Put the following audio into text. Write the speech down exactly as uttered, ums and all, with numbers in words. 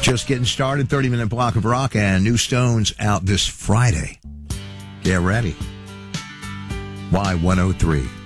Just getting started, thirty-minute block of rock, and new Stones out this Friday. Get ready. Y one oh three.